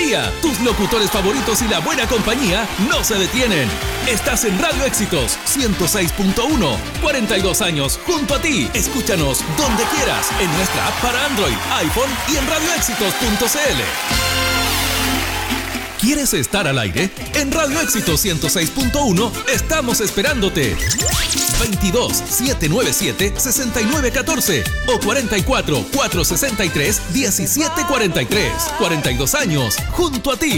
alegría. Tus locutores favoritos y la buena compañía no se detienen. Estás en Radio Éxitos 106.1. 42 años junto a ti. Escúchanos donde quieras, en nuestra app para Android, iPhone y en radioéxitos.cl. ¿Quieres estar al aire? En Radio Éxitos 106.1 estamos esperándote. 22-797-6914 o 44-463-1743. 42 años junto a ti.